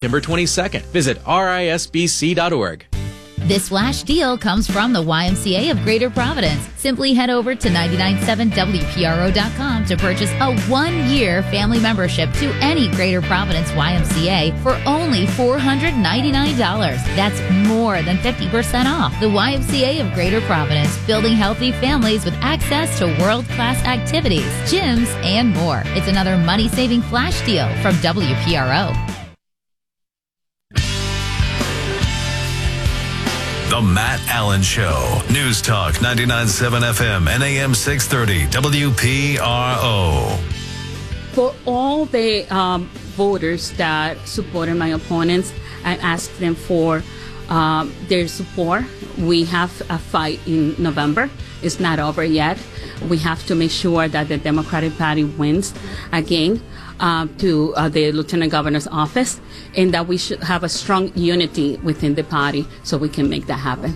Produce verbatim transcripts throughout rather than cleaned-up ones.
September twenty-second. Visit R I S B C dot org. This flash deal comes from the Y M C A of Greater Providence. Simply head over to nine nine seven W P R O dot com to purchase a one-year family membership to any Greater Providence Y M C A for only four hundred ninety-nine dollars. That's more than fifty percent off. The Y M C A of Greater Providence, building healthy families with access to world-class activities, gyms, and more. It's another money-saving flash deal from W P R O. The Matt Allen Show. News Talk ninety-nine point seven F M and A M six thirty W P R O. For all the um, voters that supported my opponents, I asked them for um, their support. We have a fight in November. It's not over yet. We have to make sure that the Democratic Party wins again uh, to uh, the Lieutenant Governor's office, and that we should have a strong unity within the party so we can make that happen.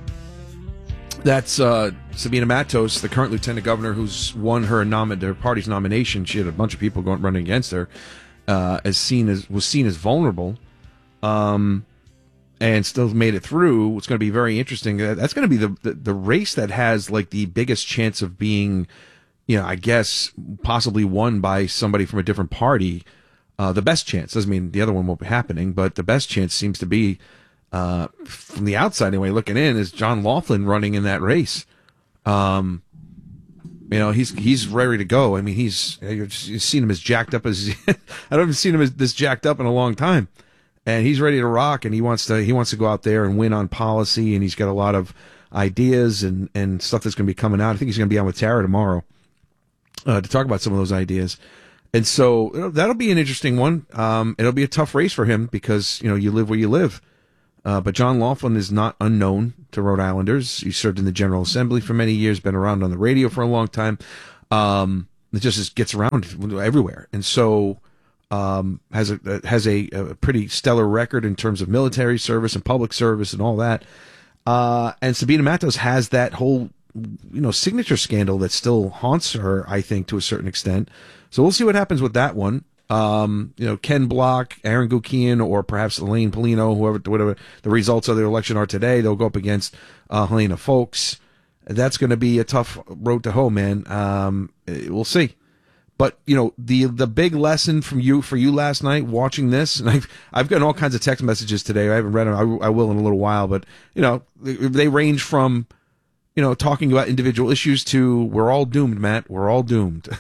That's uh, Sabina Matos, the current Lieutenant Governor, who's won her nom- their party's nomination. She had a bunch of people going running against her, uh, as seen as was seen as vulnerable, um, and still made it through. It's going to be very interesting. That's going to be the, the the race that has like the biggest chance of being, you know, I guess possibly won by somebody from a different party. Uh, the best chance, doesn't mean the other one won't be happening, but the best chance seems to be, uh, from the outside anyway, looking in, is John Laughlin running in that race. Um, you know, he's he's ready to go. I mean, he's you've seen him as jacked up as I haven't seen him as this jacked up in a long time, and he's ready to rock. And he wants to he wants to go out there and win on policy, and he's got a lot of ideas and and stuff that's going to be coming out. I think he's going to be on with Tara tomorrow uh, to talk about some of those ideas. And so you know, that'll be an interesting one. Um, it'll be a tough race for him because, you know, you live where you live. Uh, but John Laughlin is not unknown to Rhode Islanders. He served in the General Assembly for many years, been around on the radio for a long time. Um, it just, just gets around everywhere. And so um, has a has a, a pretty stellar record in terms of military service and public service and all that. Uh, and Sabina Matos has that whole, you know, signature scandal that still haunts her, I think, to a certain extent. So we'll see what happens with that one. Um, you know, Ken Block, Aaron Gukian, or perhaps Elaine Polino, whoever, whatever the results of their election are today, they'll go up against uh, Helena Folks. That's going to be a tough road to hoe, man. Um, we'll see. But you know, the the big lesson from you for you last night watching this, and I've I've gotten all kinds of text messages today. I haven't read them. I, I will in a little while, but you know, they, they range from, you know, talking about individual issues to we're all doomed, Matt. We're all doomed.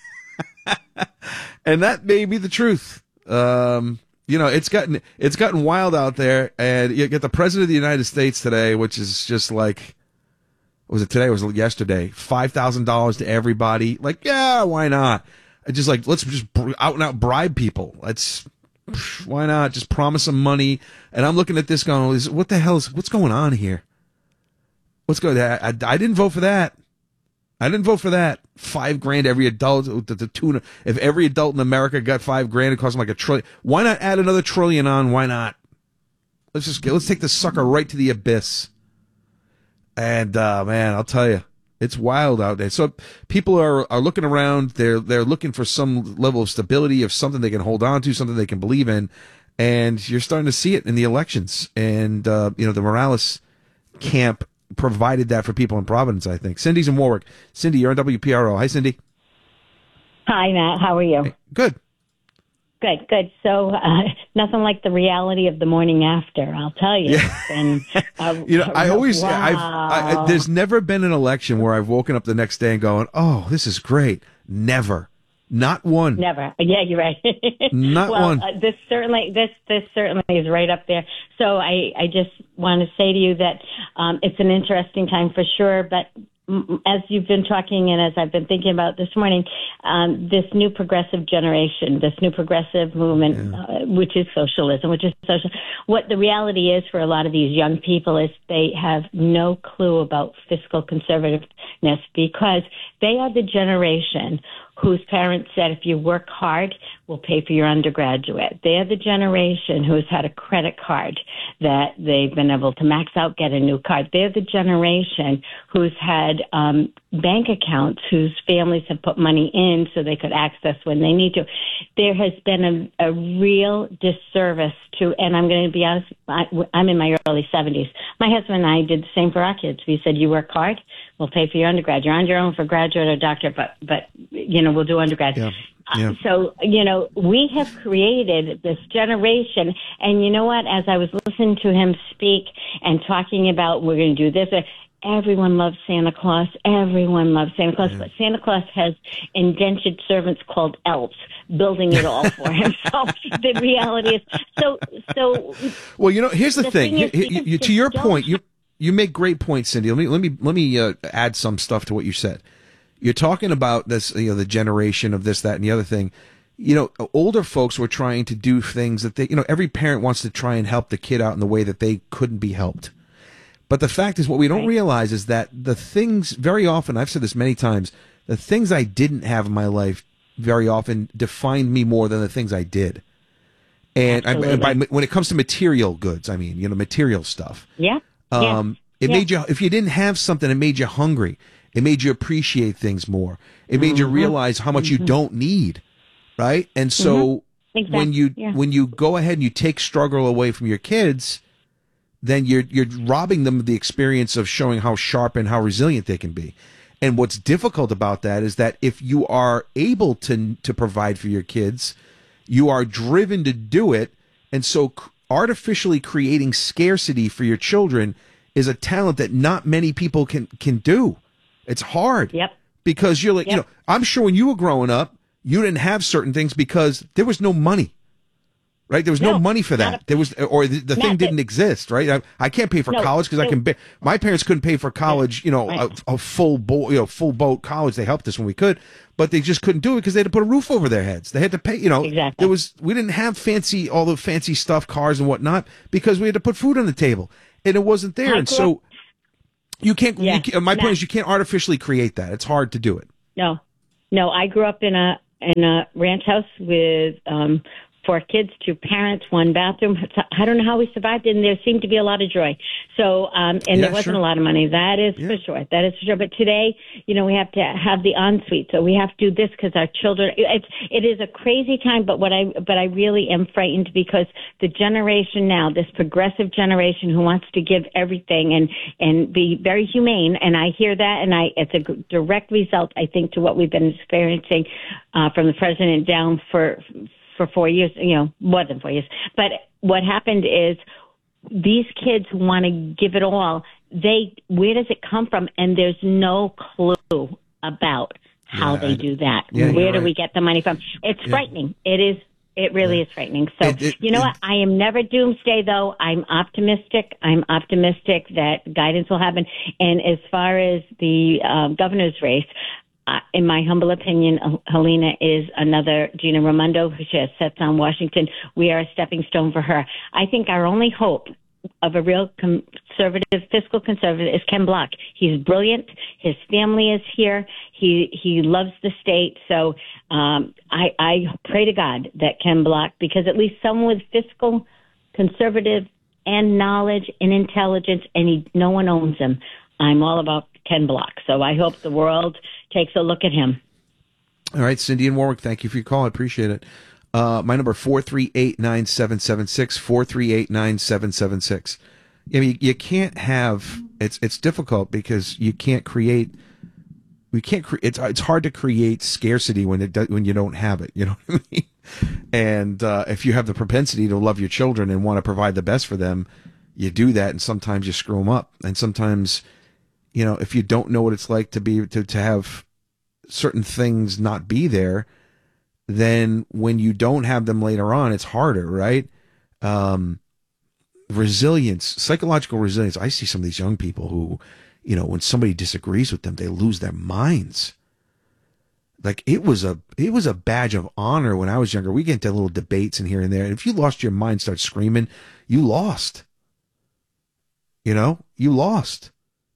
And that may be the truth. Um, you know, it's gotten it's gotten wild out there, and you get the President of the United States today, which is just like, was it today? Or was it yesterday? Five thousand dollars to everybody. Like, yeah, why not? Just like, let's just out and out bribe people. Let's, why not? Just promise them money. And I'm looking at this going, what the hell is what's going on here? What's going on? I, I, I didn't vote for that. I didn't vote for that. Five grand every adult. The, the tuna. If every adult in America got five grand, it costs them like a trillion. Why not add another trillion on? Why not? Let's just get, let's take this sucker right to the abyss. And uh, man, I'll tell you, it's wild out there. So people are are looking around. They're they're looking for some level of stability, of something they can hold on to, something they can believe in. And you're starting to see it in the elections. And uh, you know, the Morales camp provided that for people in Providence, I think. Cindy's in Warwick. Cindy, you're on W P R O. Hi, Cindy. Hi, Matt. How are you? Hey, good. Good, good. So uh, nothing like the reality of the morning after, I'll tell you. Yeah. And, uh, you know, I always, wow. I've, I, there's never been an election where I've woken up the next day and going, oh, this is great. Never. Not one. Never. Yeah, you're right. Not well, one. Uh, this certainly, this this certainly is right up there. So I, I just want to say to you that um, it's an interesting time for sure. But as you've been talking and as I've been thinking about this morning, um, this new progressive generation, this new progressive movement, yeah. uh, which is socialism, which is social. What the reality is for a lot of these young people is they have no clue about fiscal conservativeness because they are the generation whose parents said, if you work hard, we'll pay for your undergraduate. They're the generation who's had a credit card that they've been able to max out, get a new card. They're the generation who's had um, bank accounts whose families have put money in so they could access when they need to. There has been a, a real disservice to, and I'm going to be honest, I, I'm in my early seventies. My husband and I did the same for our kids. We said, you work hard, we'll pay for your undergrad. You're on your own for graduate or doctorate, but, but you know, we'll do undergrad. Yeah. Yeah. Uh, so, you know, we have created this generation. And you know what? As I was listening to him speak and talking about we're going to do this, everyone loves Santa Claus. Everyone loves Santa Claus. Yeah. But Santa Claus has indentured servants called elves building it all for him. So the reality is, so, so. Well, you know, here's the, the thing. thing is, you, you, to your point, you you make great points, Cindy. Let me let me let me uh, add some stuff to what you said. You're talking about this, you know, the generation of this, that, and the other thing. You know, older folks were trying to do things that they, you know, every parent wants to try and help the kid out in the way that they couldn't be helped. But the fact is, what we don't right. realize is that the things, very often, I've said this many times, the things I didn't have in my life very often defined me more than the things I did. And I, by, when it comes to material goods, I mean, you know, material stuff. Yeah. Um, yeah. It yeah. made you, if you didn't have something, it made you hungry. It made you appreciate things more. It made mm-hmm. you realize how much mm-hmm. you don't need, right? And so mm-hmm. exactly. when you yeah. when you go ahead and you take struggle away from your kids, then you're you're robbing them of the experience of showing how sharp and how resilient they can be. And what's difficult about that is that if you are able to to provide for your kids, you are driven to do it, and so artificially creating scarcity for your children is a talent that not many people can can do. It's hard. Yep. Because you're like, yep. you know, I'm sure when you were growing up, you didn't have certain things because there was no money, right? There was no, no money for that. A, there was, or the, the thing didn't exist, right? I, I can't pay for no, college because no. I can. Pay, my parents couldn't pay for college, you know, right. a, a full boat, you know, full boat college. They helped us when we could, but they just couldn't do it because they had to put a roof over their heads. They had to pay, you know. Exactly. There was, we didn't have fancy, all the fancy stuff, cars and whatnot, because we had to put food on the table, and it wasn't there, and so. You can't. Yeah, you can't my point not, is, you can't artificially create that. It's hard to do it. No, no. I grew up in a in a ranch house with um, four kids, two parents, one bathroom. I don't know how we survived it, and there seemed to be a lot of joy. So, um, and yeah, there wasn't sure. a lot of money. That is yeah. for sure. That is for sure. But today, you know, we have to have the ensuite. So we have to do this because our children. It's it is a crazy time. But what I but I really am frightened because the generation now, this progressive generation who wants to give everything and and be very humane, and I hear that, and I it's a direct result, I think, to what we've been experiencing uh, from the president down for. for four years, you know, more than four years. But what happened is these kids want to give it all. They, where does it come from? And there's no clue about how yeah, they do that. Yeah, where do right. we get the money from? It's yeah. frightening. It is. It really yeah. is frightening. So, it, it, you know it, what? I am never doomsday, though. I'm optimistic. I'm optimistic that guidance will happen. And as far as the um, governor's race, Uh, in my humble opinion, Helena is another Gina Raimondo, who she has sets on Washington. We are a stepping stone for her. I think our only hope of a real conservative, fiscal conservative, is Ken Block. He's brilliant. His family is here. He he loves the state. So um, I, I pray to God that Ken Block, because at least someone with fiscal, conservative, and knowledge and intelligence, and he, no one owns him. I'm all about Ken Block. So I hope the world takes a look at him. All right, Cindy and Warwick, thank you for your call. I appreciate it. Uh, my number, four three eight, nine seven seven six, four three eight, nine seven seven six. I mean, you can't have, it's it's difficult because you can't create, we can't create, it's, it's hard to create scarcity when it do, when you don't have it, you know what I mean? And uh, if you have the propensity to love your children and want to provide the best for them, you do that, and sometimes you screw them up. And sometimes, you know, if you don't know what it's like to be to, to have certain things not be there, then when you don't have them later on, it's harder, right? Um, resilience, psychological resilience. I see some of these young people who, you know, when somebody disagrees with them, they lose their minds. Like it was a it was a badge of honor when I was younger. We get into little debates in here and there, and if you lost your mind, start screaming, you lost. You know, you lost.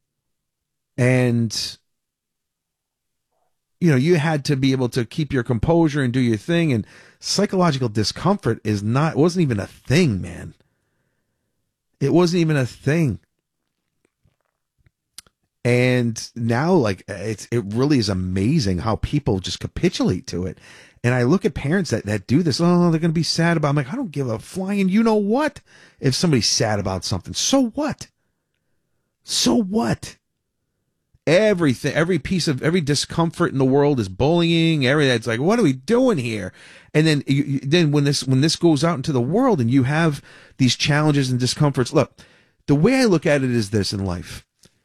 And, you know, you had to be able to keep your composure and do your thing. And psychological discomfort is not, wasn't even a thing, man. It wasn't even a thing. And now, like, it's, it really is amazing how people just capitulate to it. And I look at parents that, that do this. Oh, they're going to be sad about it. I'm like, I don't give a flying, you know what? If somebody's sad about something, so what? So what? Everything, every piece of, every discomfort in the world is bullying. Everything. It's like, what are we doing here? And then, you, you, then when this, when this goes out into the world and you have these challenges and discomforts, look, the way I look at it is this in life.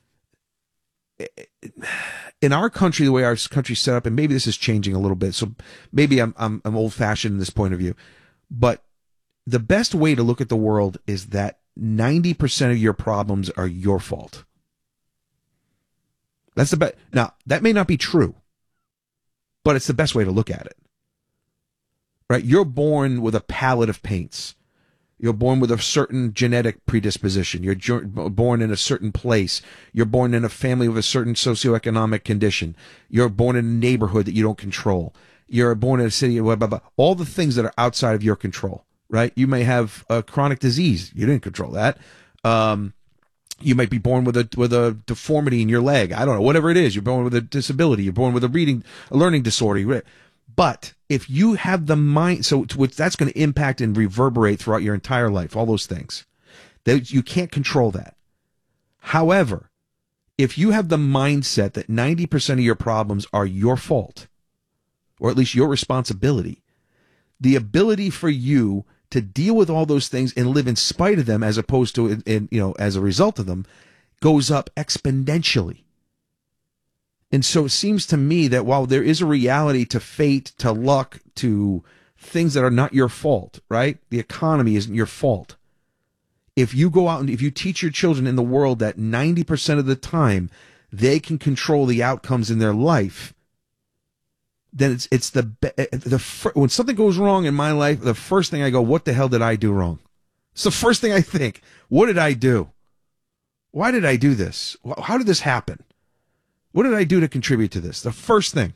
In our country, the way our country's set up, and maybe this is changing a little bit, so maybe I'm, I'm, I'm old-fashioned in this point of view, but the best way to look at the world is that ninety percent of your problems are your fault. That's the best. Now, that may not be true, but it's the best way to look at it. Right? You're born with a palette of paints. You're born with a certain genetic predisposition. You're jo- born in a certain place. You're born in a family with a certain socioeconomic condition. You're born in a neighborhood that you don't control. You're born in a city, blah, blah, blah. All the things that are outside of your control, right? You may have a chronic disease. You didn't control that. Um, you might be born with a, with a deformity in your leg. I don't know, whatever it is. You're born with a disability. You're born with a reading, a learning disorder. But if you have the mind, so that's going to impact and reverberate throughout your entire life, all those things. That you can't control that. However, if you have the mindset that ninety percent of your problems are your fault, or at least your responsibility, the ability for you to deal with all those things and live in spite of them as opposed to, in, in, you know, as a result of them, goes up exponentially. And so it seems to me that while there is a reality to fate, to luck, to things that are not your fault, right? The economy isn't your fault. If you go out and if you teach your children in the world that ninety percent of the time they can control the outcomes in their life, then it's it's the the when something goes wrong in my life, the first thing I go, what the hell did I do wrong? It's the first thing I think. What did I do? Why did I do this? How did this happen? What did I do to contribute to this? The first thing.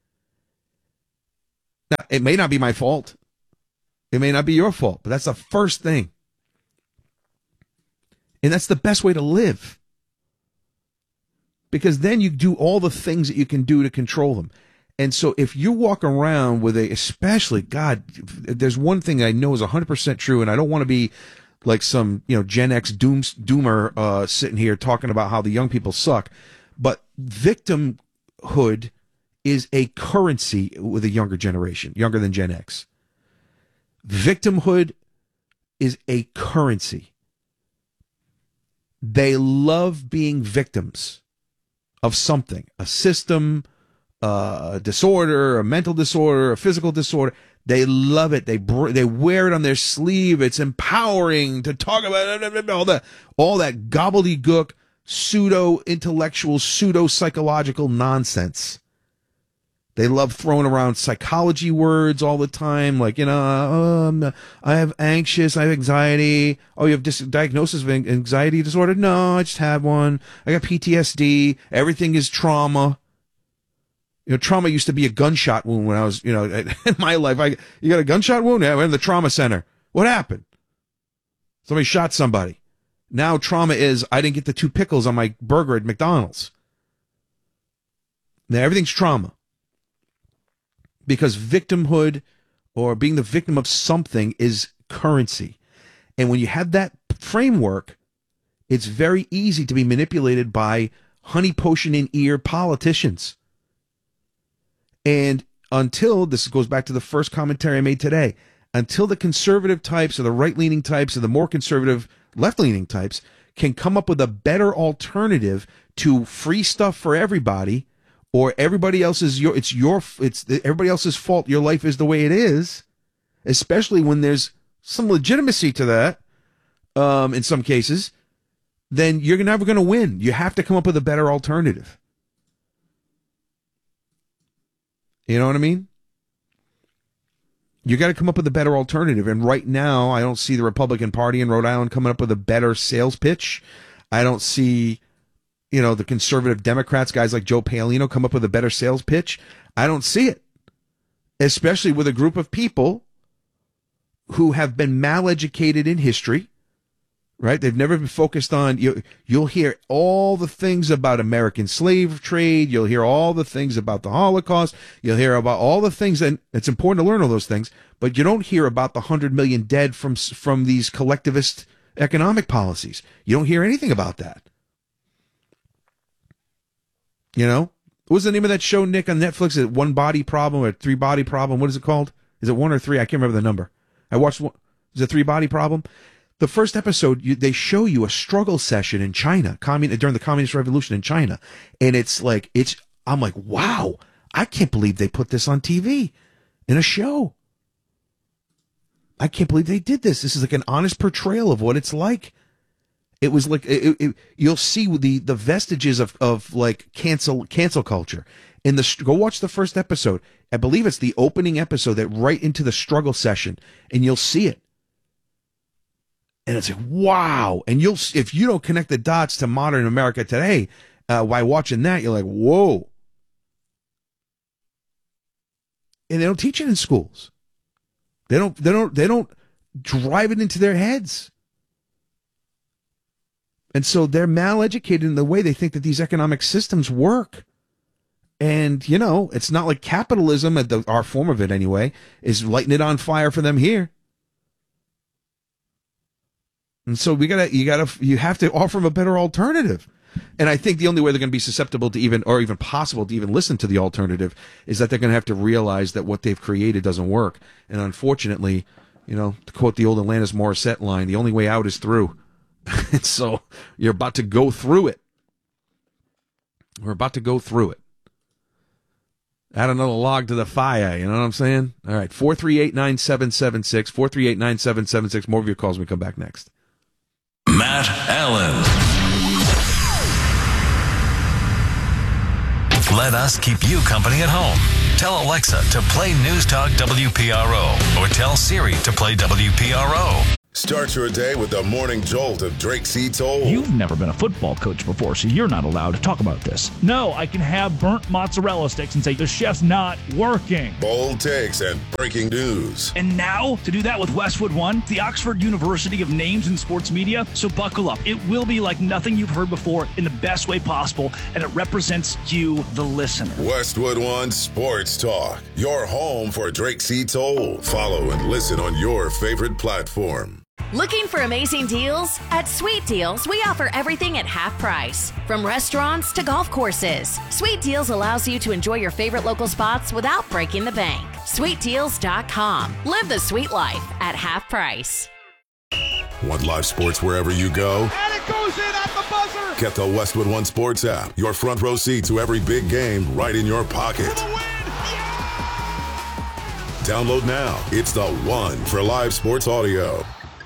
Now, it may not be my fault. It may not be your fault, but that's the first thing. And that's the best way to live. Because then you do all the things that you can do to control them. And so if you walk around with a, especially, God, there's one thing I know is one hundred percent true, and I don't want to be like some, you know, Gen X doom, doomer uh, sitting here talking about how the young people suck. But victimhood is a currency with a younger generation, younger than Gen X. Victimhood is a currency. They love being victims of something, a system, uh, a disorder, a mental disorder, a physical disorder. They love it. They they wear it on their sleeve. It's empowering to talk about all that, all that gobbledygook, pseudo-intellectual, pseudo-psychological nonsense. They love throwing around psychology words all the time, like, you know, um, I have anxious, I have anxiety. Oh, you have dis- diagnosis of anxiety disorder? No, I just had one. I got P T S D. Everything is trauma. You know, trauma used to be a gunshot wound when I was, you know, in my life. I, you got a gunshot wound? Yeah, I went in the trauma center. What happened? Somebody shot somebody. Now trauma is I didn't get the two pickles on my burger at McDonald's. Now everything's trauma. Because victimhood or being the victim of something is currency. And when you have that framework, it's very easy to be manipulated by honey potion in ear politicians. And until, this goes back to the first commentary I made today, until the conservative types or the right-leaning types or the more conservative left-leaning types can come up with a better alternative to free stuff for everybody, or everybody else's your it's your it's everybody else's fault, your life is the way it is, especially when there's some legitimacy to that, um, in some cases, then you're never going to win. You have to come up with a better alternative. You know what I mean? You got to come up with a better alternative. And right now, I don't see the Republican Party in Rhode Island coming up with a better sales pitch. I don't see, you know, the conservative Democrats, guys like Joe Paolino, come up with a better sales pitch. I don't see it. Especially with a group of people who have been maleducated in history, right? They've never been focused on, you, you'll hear all the things about American slave trade. You'll hear all the things about the Holocaust. You'll hear about all the things, and it's important to learn all those things, but you don't hear about the hundred million dead from, from these collectivist economic policies. You don't hear anything about that. You know? What was the name of that show, Nick, on Netflix? Is it One Body Problem or Three Body Problem? What is it called? Is it one or three? I can't remember the number. I watched one. Is it Three Body Problem? The first episode, you, they show you a struggle session in China, commun- during the Communist Revolution in China. And it's like, it's, I'm like, wow, I can't believe they put this on T V in a show. I can't believe they did this. This is like an honest portrayal of what it's like. It was like, it, it, you'll see the, the vestiges of, of like cancel, cancel culture. In the, go watch the first episode. I believe it's the opening episode that right into the struggle session, and you'll see it. And it's like, wow. And you'll, if you don't connect the dots to modern America today, uh, by watching that, you're like, whoa. And they don't teach it in schools. They don't, they don't, they don't drive it into their heads. And so they're maleducated in the way they think that these economic systems work. And, you know, it's not like capitalism, at the, our form of it anyway, is lighting it on fire for them here. And so we gotta, you gotta, you have to offer them a better alternative. And I think the only way they're going to be susceptible to even, or even possible to even listen to the alternative, is that they're going to have to realize that what they've created doesn't work. And unfortunately, you know, to quote the old Alanis Morissette line, the only way out is through. And so you're about to go through it. We're about to go through it. Add another log to the fire, you know what I'm saying? All right, four three eight, nine seven seven six, four three eight, nine seven seven six. More of your calls when we come back next. Matt Allen. Let us keep you company at home. Tell Alexa to play News Talk W P R O, or tell Siri to play W P R O. Start your day with the morning jolt of Drake C. Toll. You've never been a football coach before, so you're not allowed to talk about this. No, I can have burnt mozzarella sticks and say the chef's not working. Bold takes and breaking news. And now, to do that with Westwood One, the Oxford University of Names in Sports Media. So buckle up. It will be like nothing you've heard before in the best way possible, and it represents you, the listener. Westwood One Sports Talk, your home for Drake C. Toll. Follow and listen on your favorite platform. Looking for amazing deals? At Sweet Deals, we offer everything at half price. From restaurants to golf courses, Sweet Deals allows you to enjoy your favorite local spots without breaking the bank. sweet deals dot com. Live the sweet life at half price. Want live sports wherever you go? And it goes in at the buzzer! Get the Westwood One Sports app. Your front row seat to every big game right in your pocket. For the win! Yeah! Download now. It's the one for live sports audio.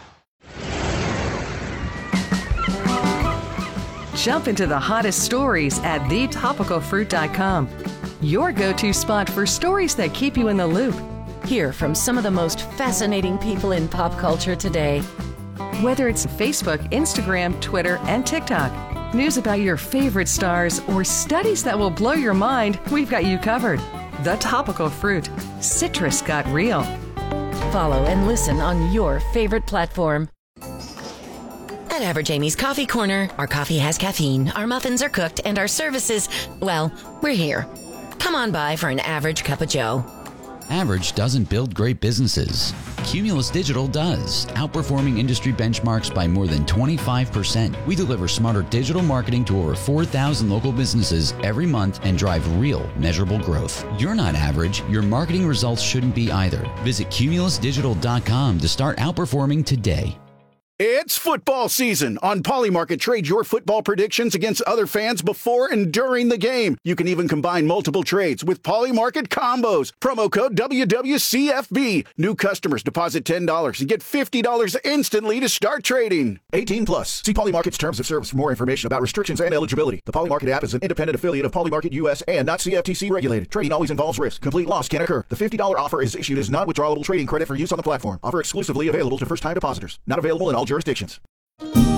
Jump into the hottest stories at the topical fruit dot com. Your go-to spot for stories that keep you in the loop. Hear from some of the most fascinating people in pop culture today. Whether it's Facebook, Instagram, Twitter, and TikTok, news about your favorite stars, or studies that will blow your mind, we've got you covered. The Topical Fruit. Citrus got real. Follow and listen on your favorite platform. At Average Amy's Coffee Corner, our coffee has caffeine, our muffins are cooked, and our services, well, we're here. Come on by for an average cup of joe. Average doesn't build great businesses. Cumulus Digital does, outperforming industry benchmarks by more than twenty-five percent. We deliver smarter digital marketing to over four thousand local businesses every month and drive real, measurable growth. You're not average. Your marketing results shouldn't be either. Visit cumulus digital dot com to start outperforming today. It's football season. On Polymarket, trade your football predictions against other fans before and during the game. You can even combine multiple trades with Polymarket combos. Promo code W W C F B. New customers deposit ten dollars and get fifty dollars instantly to start trading. eighteen plus. See Polymarket's terms of service for more information about restrictions and eligibility. The Polymarket app is an independent affiliate of Polymarket U S and not C F T C regulated. Trading always involves risk. Complete loss can occur. The fifty dollars offer is issued as non-withdrawable trading credit for use on the platform. Offer exclusively available to first-time depositors. Not available in all jurisdictions.